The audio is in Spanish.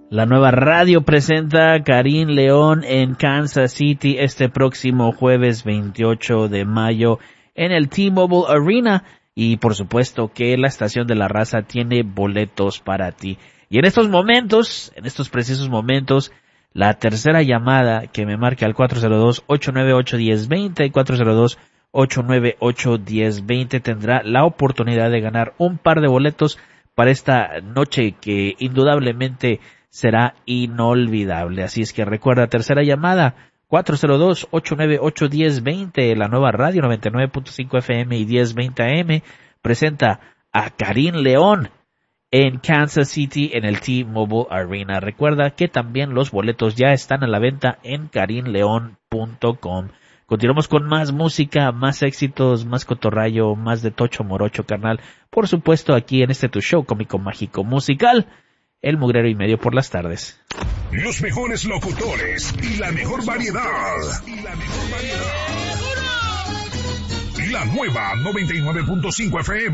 La nueva radio presenta Karim León en Kansas City este próximo jueves 28 de mayo en el T-Mobile Arena. Y por supuesto que la Estación de la Raza tiene boletos para ti. Y en estos precisos momentos, la tercera llamada que me marque al 402-898-1020 y 402-898-1020 tendrá la oportunidad de ganar un par de boletos para esta noche que indudablemente será inolvidable. Así es que recuerda, tercera llamada, 402-898-1020, la nueva radio 99.5 FM y 1020 AM, presenta a Karim León en Kansas City en el T-Mobile Arena. Recuerda que también los boletos ya están a la venta en karimleon.com. Continuamos con más música, más éxitos, más cotorrayo, más de tocho morocho, carnal. Por supuesto, aquí en este tu show cómico mágico musical, El Mugrero y Medio por las tardes. Los mejores locutores y la mejor variedad. La nueva 99.5 FM.